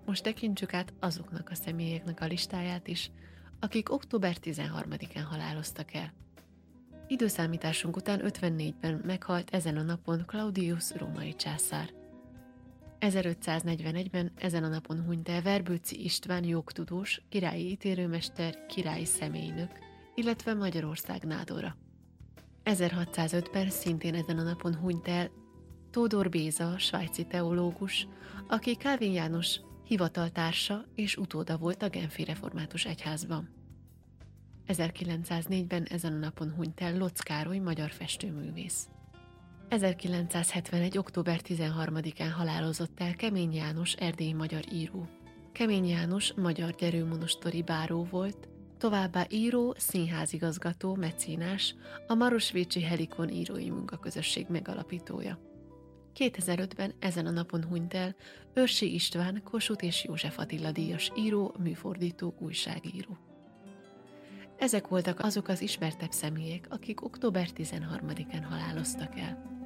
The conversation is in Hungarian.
Most tekintsük át azoknak a személyeknek a listáját is, akik október 13-án haláloztak el. Időszámításunk után 54-ben meghalt ezen a napon Claudius római császár. 1541-ben ezen a napon hunyt el Verbőci István jogtudós, királyi ítélőmester, királyi személynök, illetve Magyarország nádora. 1605-ben szintén ezen a napon hunyt el Tódor Béza, svájci teológus, aki Kálvin János hivataltársa és utóda volt a Genfi Református Egyházban. 1904-ben ezen a napon hunyt el Lotz Károly, magyar festőművész. 1971. október 13-án halálozott el Kemény János, erdélyi magyar író. Kemény János magyar gyerőmonostori báró volt, továbbá író, színházigazgató, mecénás, a Marosvécsi Helikon írói munkaközösség megalapítója. 2005-ben ezen a napon hunyt el Őrsi István, Kossuth és József Attila díjas író, műfordító, újságíró. Ezek voltak azok az ismertebb személyek, akik október 13-án haláloztak el.